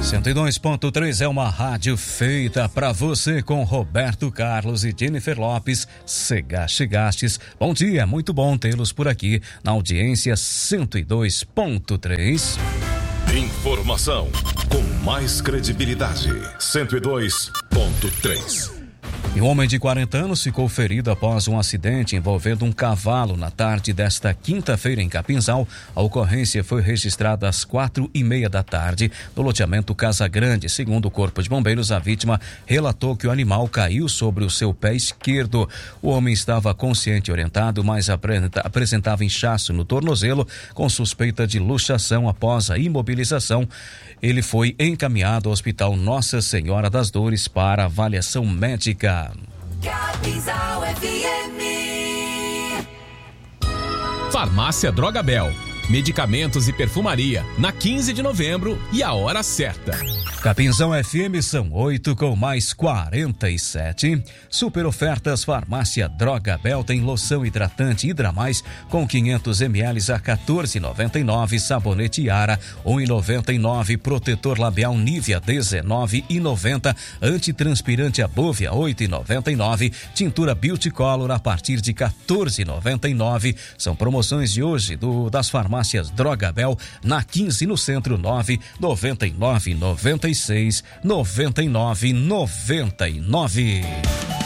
102.3 é uma rádio feita para você com Roberto Carlos e Jennifer Lopes. Chegastes. Bom dia, muito bom tê-los por aqui na audiência 102.3. Informação com mais credibilidade. 102.3. E um homem de 40 anos ficou ferido após um acidente envolvendo um cavalo na tarde desta quinta-feira em Capinzal. A ocorrência foi registrada às 4:30 da tarde no loteamento Casa Grande. Segundo o Corpo de Bombeiros, a vítima relatou que o animal caiu sobre o seu pé esquerdo. O homem estava consciente e orientado, mas apresentava inchaço no tornozelo com suspeita de luxação. Após a imobilização, ele foi encaminhado ao Hospital Nossa Senhora das Dores para avaliação médica. Capinzal FM. Farmácia Droga Bel. Medicamentos e perfumaria, na 15 de novembro e a hora certa. Capinzal FM são 8:47. Super ofertas Farmácia Droga Bel tem loção hidratante Hidramais com 500 ml a 14,99. Sabonete Yara 1,99. Protetor labial Nivea 19,90. Antitranspirante Abovia 8,99. Tintura Beauty Color a partir de 14,99. São promoções de hoje das farmácias Droga Bel, na 15 no centro, 999 96 99 99.